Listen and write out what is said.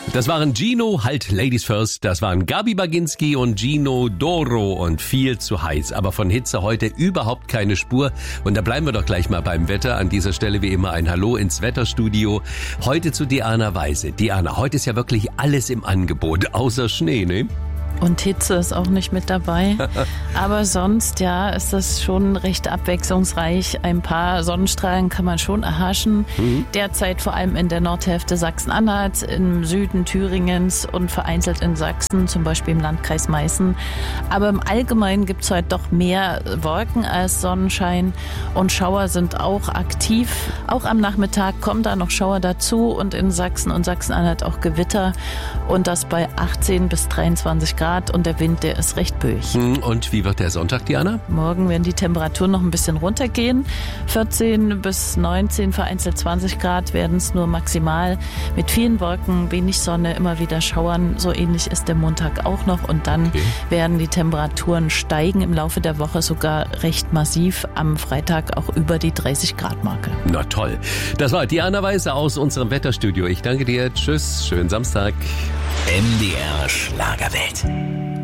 Das waren Gino, halt Ladies First, das waren Gabi Baginski und Gino Doro und viel zu heiß. Aber von Hitze heute überhaupt keine Spur. Und da bleiben wir doch gleich mal beim Wetter. An dieser Stelle wie immer ein Hallo ins Wetterstudio. Heute zu Diana Weise. Diana, heute ist ja wirklich alles im Angebot, außer Schnee, ne? Und Hitze ist auch nicht mit dabei. Aber sonst, ja, ist das schon recht abwechslungsreich. Ein paar Sonnenstrahlen kann man schon erhaschen. Derzeit vor allem in der Nordhälfte Sachsen-Anhalts, im Süden Thüringens und vereinzelt in Sachsen, zum Beispiel im Landkreis Meißen. Aber im Allgemeinen gibt es heute doch mehr Wolken als Sonnenschein. Und Schauer sind auch aktiv. Auch am Nachmittag kommen da noch Schauer dazu und in Sachsen und Sachsen-Anhalt auch Gewitter. Und das bei 18 bis 23 Grad. Und der Wind, der ist recht böig. Und wie wird der Sonntag, Diana? Morgen werden die Temperaturen noch ein bisschen runtergehen. 14 bis 19, vereinzelt 20 Grad werden es nur maximal. Mit vielen Wolken, wenig Sonne, immer wieder Schauern. So ähnlich ist der Montag auch noch. Und dann werden die Temperaturen steigen im Laufe der Woche sogar recht massiv. Am Freitag auch über die 30-Grad-Marke. Na toll. Das war Diana Weise aus unserem Wetterstudio. Ich danke dir. Tschüss, schönen Samstag. MDR Schlagerwelt.